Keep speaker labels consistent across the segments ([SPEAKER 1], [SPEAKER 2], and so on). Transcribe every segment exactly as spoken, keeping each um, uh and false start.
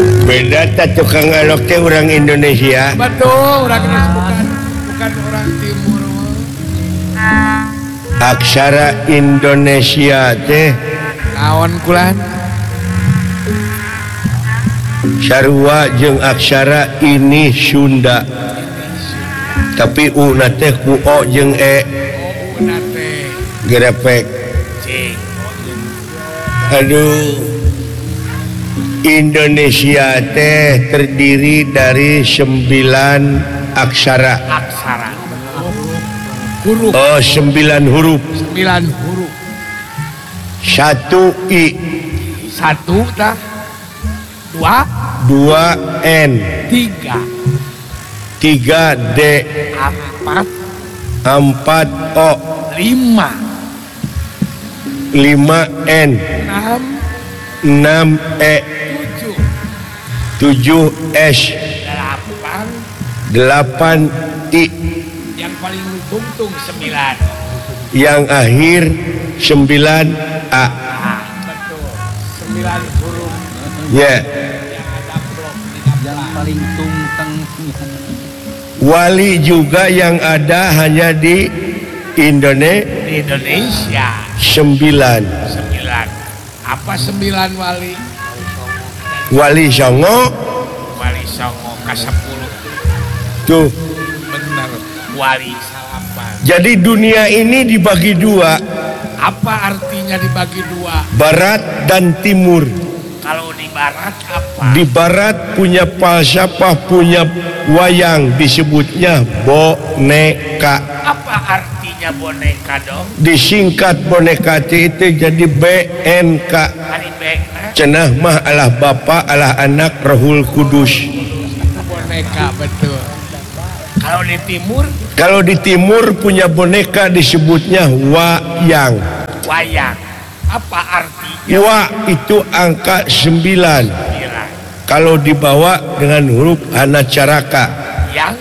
[SPEAKER 1] Beda tak tukang alok teh orang Indonesia.
[SPEAKER 2] Betul, orang Indonesia bukan bukan orang timur.
[SPEAKER 1] Aksara Indonesia teh
[SPEAKER 2] Kawan kulan.
[SPEAKER 1] sarua jeung aksara ini Sunda. Tapi u na teh ku o jeung e.
[SPEAKER 2] Oh, nate.
[SPEAKER 1] Grepek.
[SPEAKER 2] Cing.
[SPEAKER 1] Aduh. Indonesia teh terdiri dari sembilan aksara.
[SPEAKER 2] Aksara. Huruf.
[SPEAKER 1] Oh, sembilan huruf.
[SPEAKER 2] Sembilan huruf.
[SPEAKER 1] Satu I.
[SPEAKER 2] Satu dah. Dua.
[SPEAKER 1] Dua N.
[SPEAKER 2] Tiga.
[SPEAKER 1] Tiga D.
[SPEAKER 2] Empat.
[SPEAKER 1] Empat O.
[SPEAKER 2] Lima.
[SPEAKER 1] Lima N.
[SPEAKER 2] Enam.
[SPEAKER 1] Enam E.
[SPEAKER 2] Tujuh.
[SPEAKER 1] Tujuh S.
[SPEAKER 2] Delapan.
[SPEAKER 1] Delapan I.
[SPEAKER 2] Yang paling tungtung sembilan.
[SPEAKER 1] Yang akhir sembilan A.
[SPEAKER 2] Ah, betul. Sembilan huruf.
[SPEAKER 1] Ya.
[SPEAKER 2] Yang ada blok.
[SPEAKER 3] Yang paling tungteng.
[SPEAKER 1] Wali juga yang ada hanya di Indonesia.
[SPEAKER 2] Di Indonesia.
[SPEAKER 1] Sembilan.
[SPEAKER 2] Sembilan. Apa sembilan wali?
[SPEAKER 1] Wali Songo.
[SPEAKER 2] Wali Songo ke sepuluh.
[SPEAKER 1] Tuh.
[SPEAKER 2] Benar. Wali Salapan.
[SPEAKER 1] Jadi dunia ini dibagi dua.
[SPEAKER 2] Apa artinya dibagi dua?
[SPEAKER 1] Barat dan timur.
[SPEAKER 2] Kalau di barat apa?
[SPEAKER 1] Di barat punya falsafah, punya wayang, disebutnya boneka.
[SPEAKER 2] Apa artinya boneka dong?
[SPEAKER 1] Disingkat boneka itu jadi B N K.
[SPEAKER 2] Hari bekna.
[SPEAKER 1] Cenah mah Allah Bapa, Allah Anak, Rohul Kudus.
[SPEAKER 2] Boneka betul. Kalau di timur?
[SPEAKER 1] Kalau di timur punya boneka disebutnya wayang.
[SPEAKER 2] Wayang. Apa artinya?
[SPEAKER 1] Wa itu angka sembilan.
[SPEAKER 2] Sembilan.
[SPEAKER 1] Kalau dibawa dengan huruf hanacaraka.
[SPEAKER 2] Yang?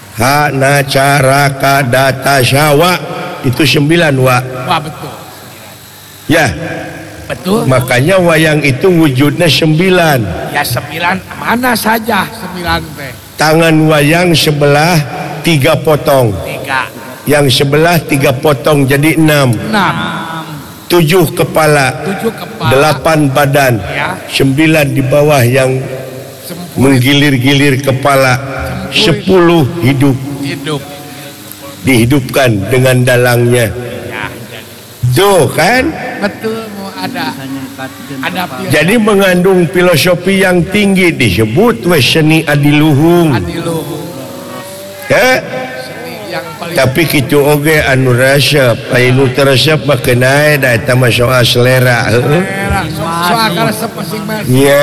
[SPEAKER 1] Hanacaraka data syawa itu sembilan wa.
[SPEAKER 2] Wah betul.
[SPEAKER 1] Ya.
[SPEAKER 2] Betul.
[SPEAKER 1] Makanya wayang itu wujudnya sembilan.
[SPEAKER 2] Ya sembilan mana saja sembilan teh.
[SPEAKER 1] Tangan wayang sebelah tiga potong.
[SPEAKER 2] Tiga.
[SPEAKER 1] Yang sebelah tiga potong jadi enam.
[SPEAKER 2] Enam.
[SPEAKER 1] Tujuh kepala.
[SPEAKER 2] Tujuh kepala.
[SPEAKER 1] Delapan badan.
[SPEAKER 2] Ya.
[SPEAKER 1] Sembilan di bawah yang
[SPEAKER 2] Sempurna.
[SPEAKER 1] menggilir-gilir kepala. Sepuluh hidup.
[SPEAKER 2] Hidup.
[SPEAKER 1] Dihidupkan dengan dalangnya.
[SPEAKER 2] Ya.
[SPEAKER 1] Tuh kan.
[SPEAKER 2] Betul mau ada. Ada pil-
[SPEAKER 1] Jadi mengandung filosofi yang tinggi disebut we seni adiluhung.
[SPEAKER 2] Adiluhung.
[SPEAKER 1] Ya.
[SPEAKER 2] Seni yang paling.
[SPEAKER 1] Tapi kitu oge anu resep, anu teresep mah kenae da eta mah soal selera. Heueuh.
[SPEAKER 2] Merah. So, soal resep masing-masing.
[SPEAKER 1] Nya.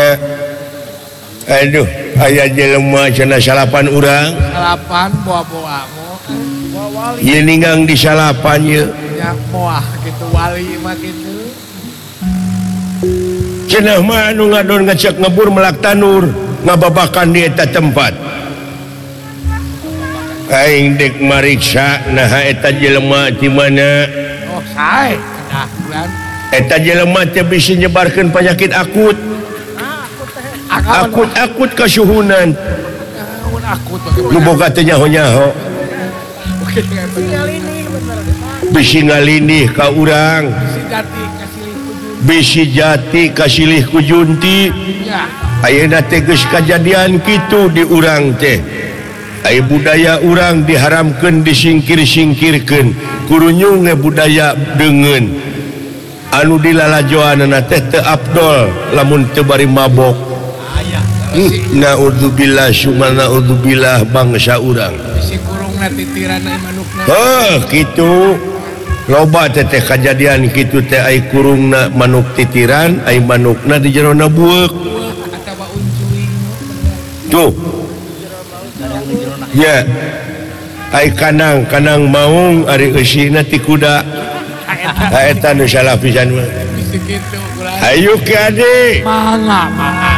[SPEAKER 1] Aduh, aya jelema cenah salapan urang.
[SPEAKER 2] Salapan buah-buah mau. Buah wali.
[SPEAKER 1] Ieu ninggang di salapan ieu.
[SPEAKER 2] Ya moah gitu wali mah gitu.
[SPEAKER 1] Cenah mah anu ngadon ngecek ngebur melak tanur, ngababakan di eta tempat. Aing dek mariksa nah eta jelema di mana?
[SPEAKER 2] Oh, sae. Nah, bulan.
[SPEAKER 1] Eta jelema teh bisa nyebarkeun penyakit akut. Akut-akut kasuhunan.
[SPEAKER 2] Akut akut
[SPEAKER 1] Nu boga teh nyaho-nyaho. Bisi ngalindih ka urang.
[SPEAKER 2] Si jati kasih kujun.
[SPEAKER 1] Bisi jati kasilih ku junti.
[SPEAKER 2] Ya.
[SPEAKER 1] Ayeuna teh geus kajadian kitu di urang teh. Aya budaya urang diharamkeun disingkir-singkirkeun. Kurunyung budaya deungeun. Anu dilalajoanna teh teu afdol lamun teu bari mabok. Naudzubillah summa naudzubillah bangsa urang.
[SPEAKER 2] Si kurungna titirana manukna.
[SPEAKER 1] Heuh kitu. Loba teh teh kajadian kitu teh ai kurungna manuk titiran, ai manukna di jerona bueuk.
[SPEAKER 2] Atawa uncuing.
[SPEAKER 1] Tuh. Ya. Ai kanang kanang maung ari eusina ti kuda. Eta nu salah pisan mah.
[SPEAKER 2] Bisi kitu ulah.
[SPEAKER 1] Ayo ke ade.
[SPEAKER 2] Mangga, mangga.